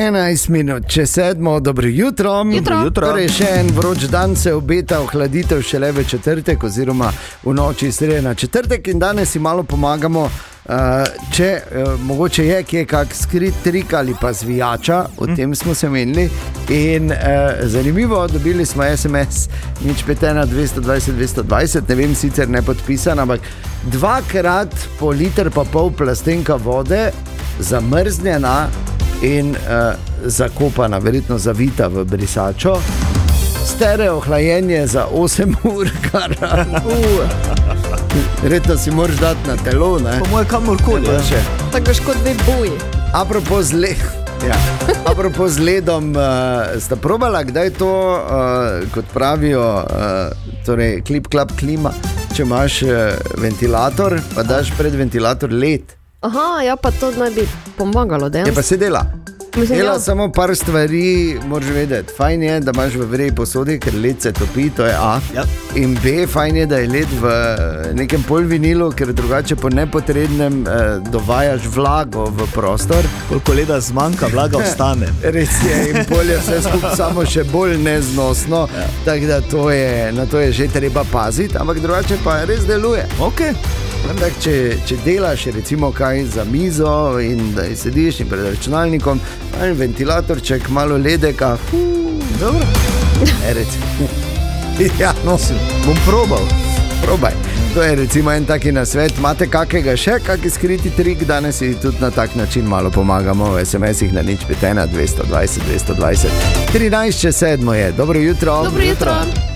11 minut, če 7, dobro jutro. Jutro. Torej, še en vroč dan se obeta, ohladitev šele v četrtek oziroma v noči srede na četrtek in danes si malo pomagamo, če mogoče je kje kak skrit trik ali pa zvijača, o tem smo se menili in zanimivo, dobili smo SMS 051 220 220, ne vem, sicer ne podpisan, ampak 2x po liter pa pol plastenka vode zamrznjena in zakopana, verjetno zavita v brisačo. Stereo hlajenje za 8 ur, kar verjetno si moraš dati na telo, ne? Po moje kamorkoli. Tako škod dve boji. Apropos z ledom, sta probala kdaj to, kot pravijo, torej klip-klap klima, če imaš ventilator, pa daš pred ventilator led. Aha, ja, pa to naj bi pomagalo, dejansko. Je pa se dela. Dela samo par stvari, moraš vedeti. Fajn je, da imaš v vreji posodi, ker led se topi, to je A. Ja. In B, fajn je, da je led v nekem polvinilu, ker drugače po nepotrebnem dovajaš vlago v prostor. Koliko leda zmanjka, vlaga ostane. Res je, in bolje vse skupaj samo še bolj neznosno, ja. Tako da na to je že treba paziti, ampak drugače pa res deluje. Okay. Tak, če delaš recimo kaj za mizo in da sediš in pred računalnikom, ventilatorček, malo ledeka, dobro. Ja, nosim. Bom probal. Probaj. To je recimo en taki nasvet. Imate kakega še, kaki skriti trik? Danes si tudi na tak način malo pomagamo v SMS-ih na 051 220 220. 13 čez 7 je. Dobro jutro. Dobro jutro.